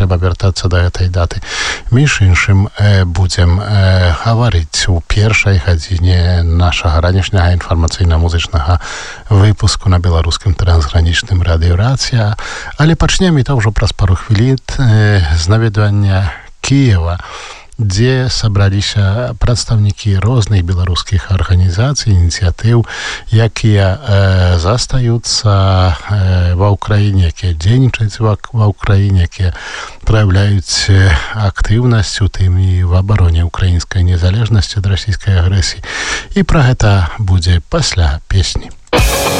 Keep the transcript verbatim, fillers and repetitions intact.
трэба вяртацца да гэтай даты. Між іншым, будзем гаварыць у першай гадзіне нашага ранішняга інфармацыйна-музычнага выпуску на беларускім трансгранічным радыё Рацыя. Але пачнем і то ўжо праз пару хвілін з наведвання Кіева, дзе сабраліся прадстаўнікі розных беларускіх арганізацый, ініцыятыў, якія э, застаюцца э, ва ўкраіне, якія дзейнічаюць ва, ва ўкраіне, якія праяўляюць актыўнасць у тым і в абароне украінскай незалежнасці ад расійскай агрэсіі. І пра гэта будзе пасля песні.